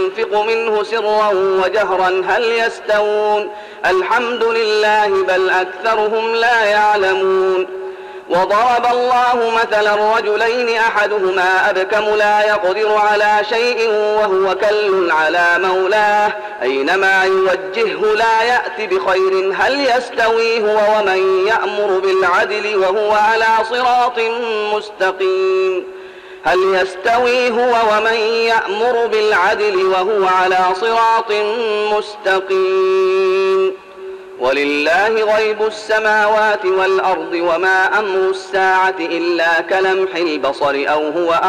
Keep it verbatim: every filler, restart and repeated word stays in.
ينفق منه سرا وجهرا هل يستوون الحمد لله بل أكثرهم لا يعلمون وضرب الله مثلا رجلين أحدهما أبكم لا يقدر على شيء وهو كل على مولاه أينما يوجهه لا يأت بخير هل يستوي هو ومن يأمر بالعدل وهو على صراط مستقيم هل يستوي هو ومن يأمر بالعدل وهو على صراط مستقيم ولله غيب السماوات والأرض وما أمر الساعة إلا كلمح البصر أو هو